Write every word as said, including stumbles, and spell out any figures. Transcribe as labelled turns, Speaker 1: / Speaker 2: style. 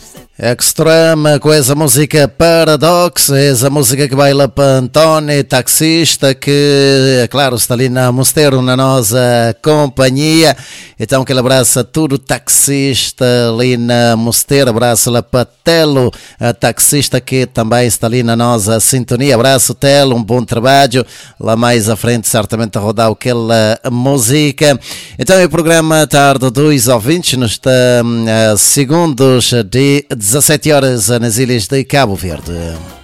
Speaker 1: Extreme com essa música Paradox, essa música que baila para António, taxista, que, é claro, está ali na Mosteiro, na nossa companhia. Então, aquele abraço a todo taxista ali na Mosteiro, abraço lá para Telo, a taxista que também está ali na nossa sintonia. Abraço, Telo, um bom trabalho. Lá mais à frente, certamente, a rodar aquela música. Então, o programa Tarde dois ouvintes, nos uh, segundos de dezassete horas nas ilhas de Cabo Verde.